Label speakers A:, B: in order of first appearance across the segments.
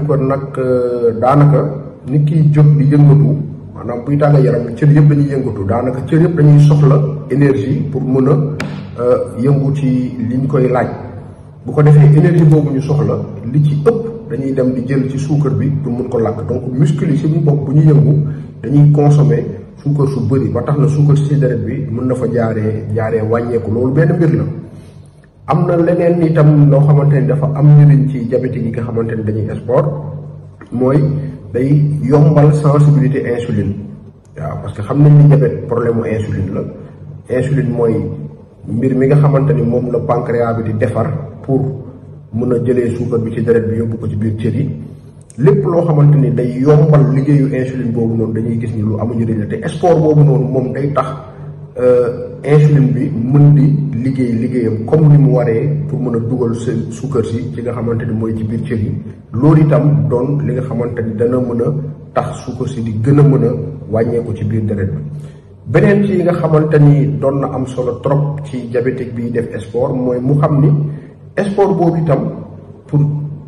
A: ko nag daanaka nit ki jóg di yëngatu maanaam buy tàggat yaram cër yëpp dañuy yëngatu daanaka cër yëpp dañuy soxla énergie pour mën a yëngu ci liñ koy laaj bu ko defee énergie boobu ñu soxla li ci ëpp dañuy dem di jël ci suukar bi pour mën ko lakk donc muscle yi si ñu bopp bu ñu yëngu dañuy consommer suukar su bëri ba tax na suukar si deret bi mën na fa jaaree wàññeeku loolu benn mbir la. am na leneen itam loo xamante ni dafa am njëriñ ci diabétique yi nga xamante ni dañuy sport mooy day yombal sensibilité insuline waaw parce que xam nañ ni diabète problème mu insuline la insuline mooy mbir mi nga xamante ni moom la pancréas bi di defar pour mën a jëlee suukar bi ci deret bi yóbbu ko ci biir cër yi lépp loo xamante ni day yombal liggéeyu insuline boobu noonu dañuy gis ni lu amu njëriñ la te sport boobu noonu moom day tax insuline bi mën di liggéeyam comme ni mu waree pour mën a dugal seen suukar si ci nga xamante ni mooy ci biir cër yi loolu itam doon li nga xamante ni dana mën a tax suukar si di gën a mën a wàññeeku ci biir deret bi. beneen ci nga xamante ni doon na am solo trop ci diabétique bi def sport mooy mu xam ni sport boobu itam pour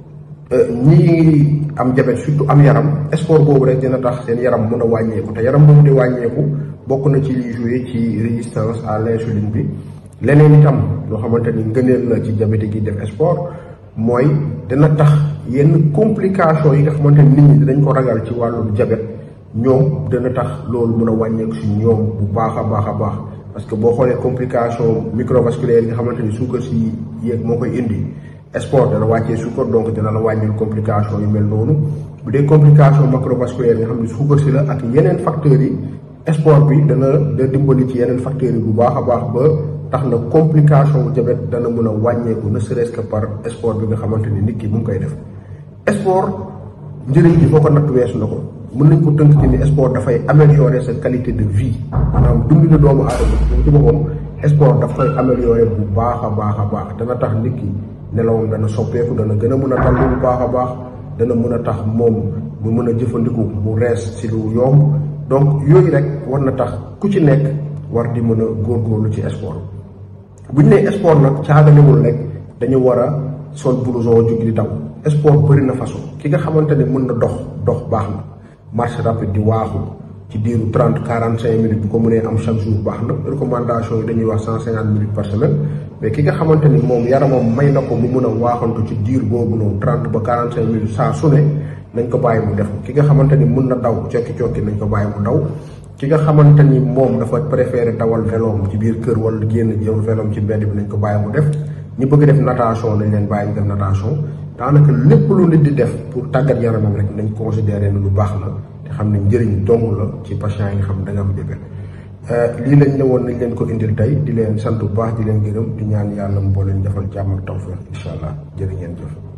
A: ñi am diabète surtout am yaram sport boobu rek dina tax seen yaram mën a wàññeeku te yaram boobu di wàññeeku bokk na ci liy joué ci résistance à l'insuline bi. leneen itam loo xamante ni ngëneel la ci diabétique yi def sport mooy dina tax yenn complication yi nga xamante ni nit ñi dinañ ko ragal ci wàllu diabète ñoom dina tax loolu mën a wàññeeku si ñoom bu baax a baax parce que boo xoolee complication microvasculaire yi nga xamante ni suukar si yéeg moo koy indi sport dana wàccee suukar donc dina la wàññil complication yu mel noonu bu dee complication macrovasculaire yi nga xam ne suukar si la ak yeneen facteurs yi sport bi dana dimbali ci yeneen facteurs yi bu baax a baax ba tax na complication bu diabète dana mën a wàññeeku ne serait-ce que par sport bi nga xamante ni nit ki mu ngi koy def sport njëriñ bi foo ko natt weesu na ko mën nañ ko tënk ci ni sport dafay améliorer sa qualité de vie maanaam dundina doomu aadama moom ci boppam sport daf koy améliorer bu baax a baax dana tax nit ki nelawam dana soppeeku dana gën a mën a dallu bu baax a baax dana mën a tax moom mu mën a jëfandiku mu rees si lu yomb donc yooyu rek war na tax ku ci nekk war di mën a góorgóorlu ci sport bu ñu nee sport nag caaganewul rek dañu war a sol blouson jóg di daw sport bëri na façon ki nga xamante ne mën na dox baax na marche rapide di waaxu ci diiru 30-45 minutes bu ko mënee am chaque jour baax na recommandation yi dañuy wax 150 minutes par semaine mais ki nga xamante ni moom yaramam may na ko mu mën a waaxantu ci diir boobu noonu 30 ba 45 minutes saa su ne nañ ko bàyyi mu def ki nga xamante ni mën na daw cokki nañ ko bàyyi mu daw ki nga xamante ni moom dafa préféré dawal véloom ci biir kër wala génn jël véloom ci mbedd bi nañ ko bàyyi mu def ñi bëgg def natation nañ leen bàyyi ñu def natation daanaka lépp lu nit di def pour tàggat yaramam rek nañ considéré ne lu baax la te xam ne njëriñ dong la ci patient yi nga xam da nga am diabète lii lañ ñëwoon nañ leen ko indil tey di leen sant bu baax di leen gërëm di ñaan yàlla mu boo leen defal jàmm ak tawfeex incha allah jërë ngeen jëf